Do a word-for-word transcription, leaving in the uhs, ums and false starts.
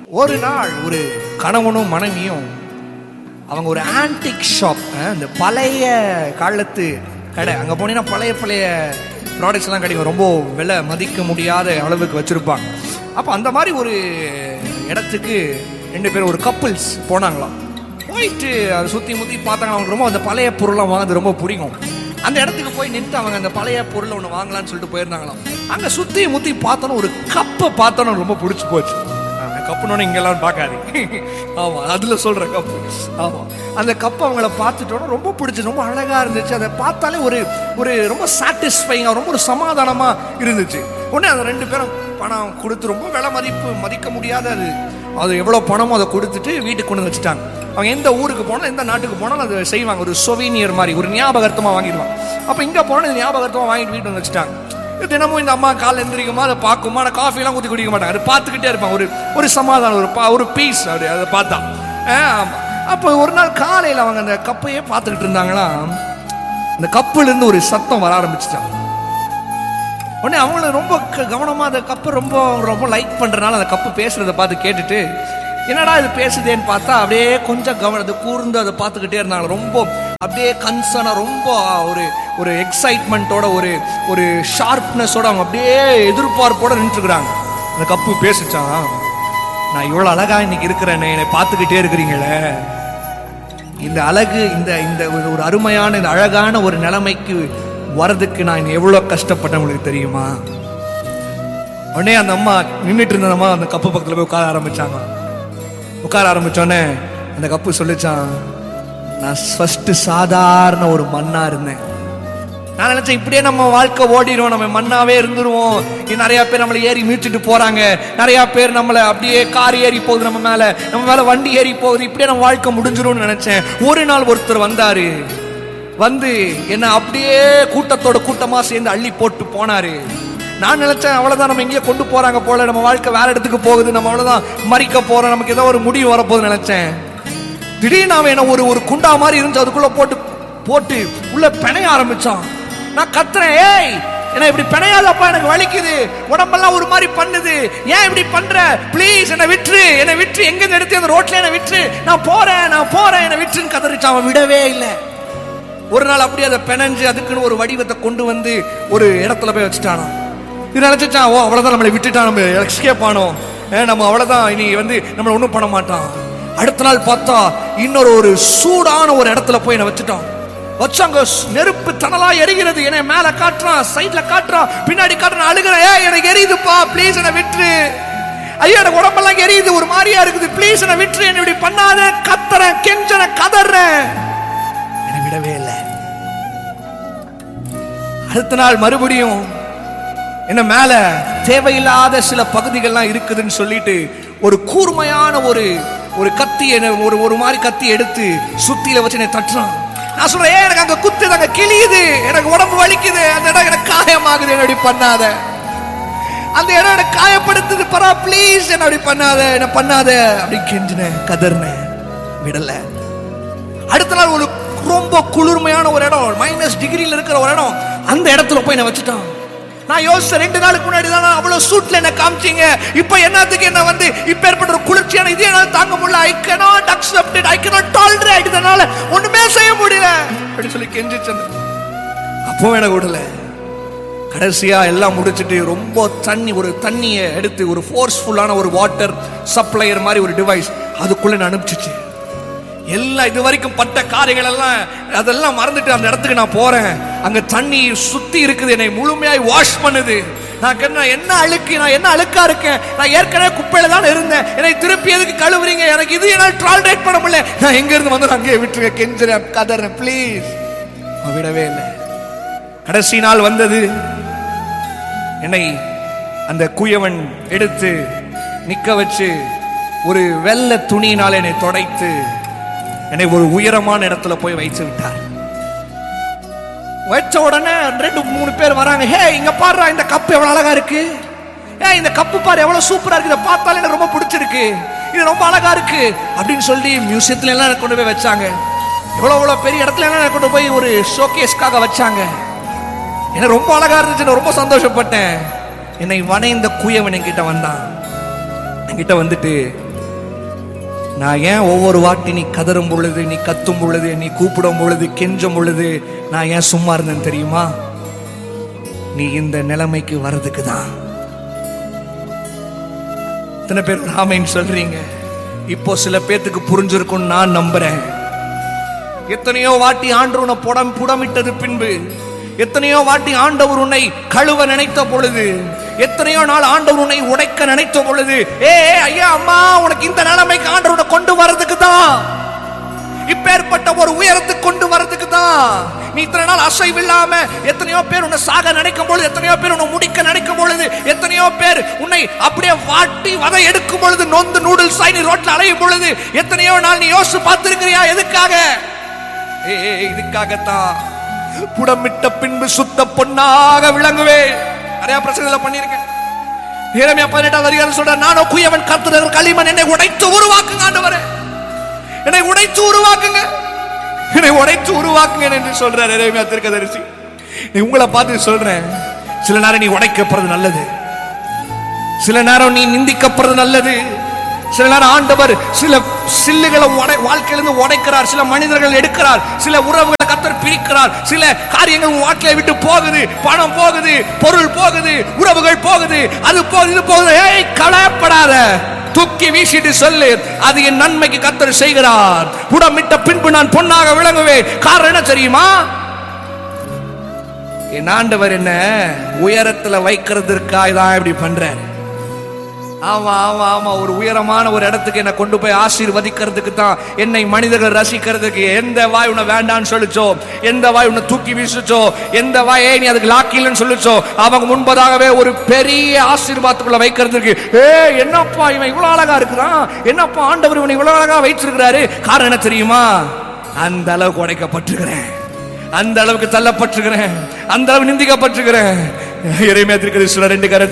ஒரு நாள் ஒரு கணவனும் மனைவியும் அவங்க ஒரு ஆன்டிக் ஷாப், இந்த பழைய காலத்து கடை, அங்கே போனீங்கன்னா பழைய பழைய ப்ராடக்ட்ஸ் எல்லாம் கிடைக்கும், ரொம்ப விலை மதிக்க முடியாத அளவுக்கு வச்சுருப்பாங்க. அப்போ அந்த மாதிரி ஒரு இடத்துக்கு ரெண்டு பேரும் ஒரு கப்புள்ஸ் போனாங்களாம். போயிட்டு அதை சுற்றி முற்றி பார்த்தாங்க. அவங்களுக்கு ரொம்ப அந்த பழைய பொருள்லாம் வாங்குறது ரொம்ப பிடிக்கும். அந்த இடத்துக்கு போய் நின்று அவங்க அந்த பழைய பொருளை ஒன்று வாங்கலான்னு சொல்லிட்டு போயிருந்தாங்களாம். அங்கே சுற்றி முற்றி பார்த்தோன்னு ஒரு கப்பை பார்த்தோன்னு ரொம்ப பிடிச்சி போச்சு. கப்புனோன்னு இங்கெல்லாம் பார்க்காது. ஆமாம், அதில் சொல்கிற கப்பு. ஆமாம், அந்த கப்பை அவங்கள பார்த்துட்டோன்னா ரொம்ப பிடிச்சி, ரொம்ப அழகாக இருந்துச்சு. அதை பார்த்தாலே ஒரு ஒரு ரொம்ப சாட்டிஸ்ஃபைங்காக, ரொம்ப ஒரு சமாதானமாக இருந்துச்சு. உடனே அந்த ரெண்டு பேரும் பணம் கொடுத்து, ரொம்ப விலை மதிப்பு மதிக்க முடியாத அது அது எவ்வளோ பணமோ அதை கொடுத்துட்டு வீட்டுக்கு கொண்டு வச்சுட்டாங்க. அவங்க எந்த ஊருக்கு போனாலும் எந்த நாட்டுக்கு போனாலும் அதை செய்வாங்க. ஒரு சொவீனியர் மாதிரி, ஒரு ஞாபகார்த்தமாக வாங்கிடுவாங்க. அப்போ இங்கே போனால் இது ஞாபகார்த்தமாக வாங்கிட்டு வீட்டு வந்து வச்சுட்டாங்க. தினமும் இந்த அம்மா காலை எந்திரிக்குமா அதை பார்க்குமா, ஆனால் காஃபிலாம் ஊற்றி குடிக்க மாட்டாங்க, அதை பார்த்துக்கிட்டே இருப்பாங்க. ஒரு ஒரு சமாதானம், ஒரு பா ஒரு பீஸ் அப்படி அதை பார்த்தா. ஆமாம். அப்போ ஒரு நாள் காலையில் அவங்க அந்த கப்பையே பார்த்துக்கிட்டு இருந்தாங்களா, அந்த கப்புலேருந்து ஒரு சத்தம் வர ஆரம்பிச்சுட்டாங்க. உடனே அவங்கள ரொம்ப கவனமாக அந்த கப்பை ரொம்ப ரொம்ப லைக் பண்ணுறதுனால அந்த கப்பு பேசுகிறத பார்த்து கேட்டுட்டு, என்னடா இது பேசுதேன்னு பார்த்தா அப்படியே கொஞ்சம் கவனம் அதை கூர்ந்து அதை பார்த்துக்கிட்டே இருந்தாங்க. ரொம்ப அப்படியே கன்சர்னாக, ரொம்ப ஒரு ஒரு எக்ஸைட்மெண்ட்டோட, ஒரு ஒரு ஷார்ப்னஸோட அவங்க அப்படியே எதிர்பார்ப்போடு நின்றுருக்குறாங்க. அந்த கப்பு பேசிச்சான், நான் இவ்வளோ அழகாக இன்னைக்கு இருக்கிறேன்னு என்னை பார்த்துக்கிட்டே இருக்கிறீங்களே, இந்த அழகு, இந்த இந்த ஒரு அருமையான இந்த அழகான ஒரு நிலைமைக்கு வரதுக்கு நான் எவ்வளோ கஷ்டப்பட்டேன் உங்களுக்கு தெரியுமா? உடனே அந்த அம்மா நின்றுட்டு இருந்தம்மா அந்த கப்பு பக்கத்தில் போய் உட்கார ஆரம்பிச்சாங்க. உட்கார ஆரம்பிச்சோடனே அந்த கப்பு சொல்லிச்சான், நான் ஃபர்ஸ்ட் சாதாரண ஒரு மண்ணா இருந்தேன். நான் நினைச்சேன் இப்படியே நம்ம வாழ்க்கை ஓடிடுவோம், நம்ம மண்ணாவே இருந்துருவோம். நிறைய பேர் நம்மளை ஏறி மீச்சிட்டு போறாங்க, நிறைய பேர் நம்மளை அப்படியே கார் ஏறி போகுது, நம்ம மேல நம்ம மேல வண்டி ஏறி போகுது, இப்படியே நம்ம வாழ்க்கை முடிஞ்சிரும்னு நினைச்சேன். ஒரு நாள் ஒருத்தர் வந்தாரு, வந்து என்ன அப்படியே கூட்டத்தோட கூட்டமா சேர்ந்து அள்ளி போட்டு போனாரு. நான் நினைச்சேன் அவ்வளவுதான், நம்ம எங்கேயோ கொண்டு போறாங்க போல, நம்ம வாழ்க்கை வேற இடத்துக்கு போகுது, நம்ம அவ்வளவுதான் மறிக்க போறோம், நமக்கு ஏதோ ஒரு முடிவு வரப்போகுதுன்னு நினைச்சேன். திடீர்னு அவன் என்ன ஒரு ஒரு குண்டா மாதிரி இருந்துச்சு, அதுக்குள்ள போட்டு போட்டு உள்ள பிணைய ஆரம்பிச்சான். நான் கத்துறேன், ஏய் என்ன இப்படி பிணையாதப்பா, எனக்கு வலிக்குது, உடம்பெல்லாம் ஒரு மாதிரி பண்ணுது, ஏன் இப்படி பண்ற, பிளீஸ் என்னை விட்டுரு, என்னை விட்டு எங்க எடுத்து அந்த ரோட்ல என்னை விட்டு, நான் போறேன் நான் போறேன் என்னை விட்டுன்னு கதறிச்சான். அவன் விடவே இல்லை. ஒரு நாள் அப்படியே அதை பிணைஞ்சு அதுக்குன்னு ஒரு வடிவத்தை கொண்டு வந்து ஒரு இடத்துல போய் வச்சுட்டானா. இது நினைச்சான், ஓ அவ்வளவுதான், நம்மளை விட்டுட்டான், நம்ம எஸ்கேப் ஆனோம், நம்ம அவ்வளவுதான், இனி வந்து நம்மளை ஒன்றும் பண்ண மாட்டான். அடுத்த நாள் பார்த்தா இன்னொரு ஒரு சூடான ஒரு இடத்துல போய் என்ன வச்சுட்டான். வச்சாங்க, நெருப்பு தணலா எரிகிறது, என்னை மேல காட்டுறான், சைட்ல காட்டுறான், பின்னாடி காட்டுறான், அழுகிறேன், ஏய் எனக்கு எரியுதுப்பா, ப்ளீஸ் என்னை விட்டுரு, ஐயா எனக்கு உடம்பெல்லாம் எரியுது, ஒரு மாதிரியா இருக்குது, ப்ளீஸ் என்னை விட்டுரு, என்ன இப்படி பண்ணாத, கத்துறேன், கெஞ்சறேன், கதறேன், என்னை விடவே இல்லை. அடுத்த நாள் மறுபடியும் என்ன மேல தேவையில்லாத சில பகுதிகள்லாம் இருக்குதுன்னு சொல்லிட்டு ஒரு கூர்மையான ஒரு ஒரு கத்தி, ஒரு ஒரு மாதிரி கத்தி எடுத்து சுத்தியில வச்சு என்னை தட்டுறான். நான் சொல்றேன், ஏன் எனக்கு அங்க குத்துது, அங்க கிளியுது, எனக்கு உடம்பு வலிக்குது, அந்த இடம் எனக்கு காயமாகுது, என்ன அப்படி பண்ணாத, அந்த இடம் எனக்கு காயப்படுத்துது, பரா ப்ளீஸ் என்ன அப்படி பண்ணாத, என்ன பண்ணாத அப்படி கெஞ்சினேன், கதர்னேன், விடல. அடுத்த நாள் ஒரு ரொம்ப குளிர்மையான ஒரு இடம், மைனஸ் டிகிரியில் இருக்கிற ஒரு இடம், அந்த இடத்துல போய் என்ன வச்சுட்டான். நான் யோசிச்சேன், ரெண்டு நாளுக்கு முன்னாடி தான் அவ்வளவு சூட்ல என்ன காமிச்சீங்க, இப்ப என்னத்துக்கு என்ன வந்து இப்ப ஏற்பட்ட ஒரு குளிர்ச்சியான இது என்னால தாங்க முடியல, ஐ cannot accept it, I cannot tolerate, இதனால ஒண்ணுமே செய்ய முடியல அப்படி சொல்லி கெஞ்சிச்சேன். அப்போ எனக்கு விடல. கடைசியா எல்லாம் முடிச்சுட்டு ரொம்ப தண்ணி, ஒரு தண்ணியை எடுத்து ஒரு ஃபோர்ஸ்ஃபுல்லான ஒரு வாட்டர் சப்ளையர் மாதிரி ஒரு டிவைஸ் அதுக்குள்ள நான் அனுப்பிச்சிச்சு. எல்லாம் இது வரைக்கும் பட்ட காரியங்கள் எல்லாம் அதெல்லாம் மறந்துட்டு அந்த இடத்துக்கு நான் போறேன். அங்க தண்ணி சுத்தி இருக்குது, என்னை முழுமையாய் வாஷ் பண்ணுது. நான் என்ன அழுக்கு, நான் என்ன அழுக்கா இருக்கேன், நான் ஏற்கனவே குப்பையில தான் இருந்தேன், என்னை திருப்பி எதுக்கு கழுவுறீங்க, எனக்கு இது என்னால் டாலரேட் பண்ண முடியல, நான் எங்க இருந்து வந்து அங்கேயே விட்டுருங்க, கெஞ்சுறேன், கதறேன், ப்ளீஸ். விடவே இல்லை. கடைசி நாள் வந்தது. என்னை அந்த குயவன் எடுத்து நிக்க வச்சு ஒரு வெள்ளை துணியினால் என்னை துடைத்து என்னை ஒரு உயரமான இடத்துல போய் வைத்து விட்டார். வச்ச உடனே ரெண்டு மூணு பேர் வராங்க, ஹே இங்க பாரு, இந்த கப்பு எவ்வளவு அழகா இருக்கு, ஏ இந்த கப்பு பாரு எவ்வளவு சூப்பரா இருக்கு, இதை பார்த்தாலே எனக்கு ரொம்ப பிடிச்சிருக்கு, இது ரொம்ப அழகா இருக்கு அப்படின்னு சொல்லி மியூசியத்துல எல்லாம் கொண்டு போய் வச்சாங்க. எவ்வளவு எவ்வளவு பெரிய இடத்துல எல்லாம் கொண்டு போய் ஒரு ஷோகேஸ்க்காக வச்சாங்க. எனக்கு ரொம்ப அழகா இருந்துச்சு, ரொம்ப சந்தோஷப்பட்டேன். என்னை வணைந்த குயவன் என்கிட்ட வந்தான். என்கிட்ட வந்துட்டு, நான் ஏன் ஒவ்வொரு வாட்டி நீ கதறும் பொழுது, நீ கத்தும் பொழுது, நீ கூப்பிடும் பொழுது, கெஞ்சும் பொழுது நான் ஏன் சும்மா இருந்தேன் தெரியுமா? நீ இந்த நிலைமைக்கு வர்றதுக்கு தான். இத்தனை பேர் ஆமென் சொல்றீங்க? இப்போ சில பேத்துக்கு புரிஞ்சிருக்கும் நான் நம்புறேன். எத்தனையோ வாட்டி ஆண்டவர் உன்னை புடம் புடமிட்டது பின்பு, எத்தனையோ வாட்டி ஆண்டவர் உன்னை கழுவ நினைத்த பொழுது, எத்தனையோ நாள் ஆண்டவர் உன்னை உடைக்க நினைத்த பொழுது, ஏ ஐயா அம்மா உனக்கு இந்த நிலைமைக்கு ஆண்டவர் கொண்டு வர்றதுக்கு தான், இப்பேற்பட்ட ஒரு உயரத்துக்கு கொண்டு வர்றதுக்கு தான். நீ இத்தனை நாள் அசைவில்லாம எத்தனையோ பேர் உன்னை சாக நினைக்கும் பொழுது, எத்தனையோ பேர் உன்னை முடிக்க நினைக்கும் பொழுது, எத்தனையோ பேர் உன்னை அப்படியே வாட்டி வதை எடுக்கும் பொழுது, நொந்து நூடுல்ஸ் ஆகி நீ ரோட்ல அலையும் பொழுது, எத்தனையோ நாள் நீ யோசிச்சு பார்த்திருக்கிறியா? எதுக்காக? ஏ இதுக்காகத்தான். புடமிட்ட பின்பு சுத்த பொன்னாக விளங்குவே. நிறைய பிரச்சனைகளை பண்ணிருக்கேன். எரேமியா பதினெட்டாவது அதிகாரம் சொல்ற, நானோ குயவன் கர்த்தர் களிமண், என்னை உடைத்து உருவாக்குங்க ஆண்டவரே, என்னை உடைத்து உருவாக்குங்க, என்னை உடைத்து உருவாக்குங்க என்று சொல்றார் எரேமியா தீர்க்கதரிசி. நீ உங்களை பார்த்து சொல்றேன், சில நேரம் நீ உடைக்கப்படுறது நல்லது, சில நேரம் நீ நிந்திக்கப்படுறது நல்லது. சில நேரம் ஆண்டவர் சில சில்லுகளை வாழ்க்கையிலிருந்து உடைக்கிறார், சில மனிதர்கள் எடுக்கிறார், சில உறவுகளை கர்த்தர் பிரிக்கிறார், சில காரியங்கள் வாழ்க்கையை விட்டு போகுது, பணம் போகுது, பொருள் போகுது, உறவுகள் போகுது, அது போகுது, இது போகுது. ஏய் கவலைப்படாத, தூக்கி வீசிட்டு சொல்லு, அது என் நன்மைக்கு கர்த்தர் செய்கிறார். புடமிட்ட பின்பு நான் பொன்னாக விளங்குவேன். காரணம் என்ன தெரியுமா? என் ஆண்டவர் என்ன உயரத்துல வைக்கிறதுக்காக தான் இப்படி பண்றாரு. ஆமா ஆமா ஆமா ஒரு உயரமான ஒரு இடத்துக்கு என்னை கொண்டு போய் ஆசீர்வதிக்கிறதுக்கு தான், என்னை மனிதர்கள் ரசிக்கிறதுக்கு. எந்த வாய் உன்னை வேண்டான்னு சொல்லிச்சோ, எந்த வாய் உன்னை தூக்கி வீசுச்சோ, எந்த வாய் ஏ நீ அதுக்கு லாக்கிலன்னு சொல்லிச்சோ, அவங்க முன்பதாகவே ஒரு பெரிய ஆசீர்வாதத்துக்குள்ள வைக்கிறதுக்கு. ஏ என்னப்பா இவன் இவ்வளவு அழகா இருக்கிறான், என்னப்பா ஆண்டவர் இவன் இவ்வளவு அழகா வைச்சிருக்கிறாரு. காரணம் என்ன தெரியுமா? அந்த அளவுக்கு உடைக்கப்பட்டிருக்கிறேன், அந்த அளவுக்கு தள்ளப்பட்டிருக்கிறேன், அந்த அளவு நிந்திக்கப்பட்டிருக்கிறேன். எரேமியா தீர்க்கதரிசி ரெண்டு கரை